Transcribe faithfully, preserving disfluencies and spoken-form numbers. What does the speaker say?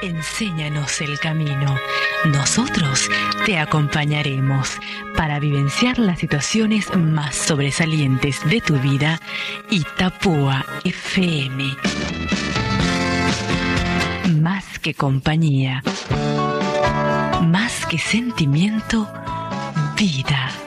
Enséñanos el camino. Nosotros te acompañaremos para vivenciar las situaciones más sobresalientes de tu vida. Itapúa F M. Más que compañía, más que sentimiento, vida.